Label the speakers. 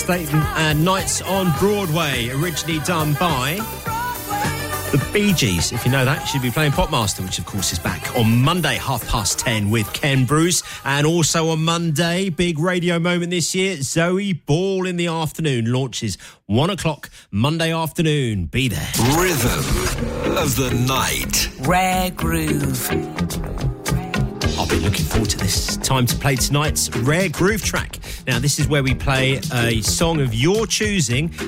Speaker 1: And Nights on Broadway, originally done by the Bee Gees. If you know that, you should be playing Popmaster, which of course is back on Monday, 10:30 with Ken Bruce. And also on Monday, big radio moment this year, Zoe Ball in the afternoon launches 1 o'clock Monday afternoon. Be there.
Speaker 2: Rhythm of the night.
Speaker 3: Rare Groove.
Speaker 1: I'll be looking forward to this. Time to play tonight's Rare Groove track. Now, this is where we play a song of your choosing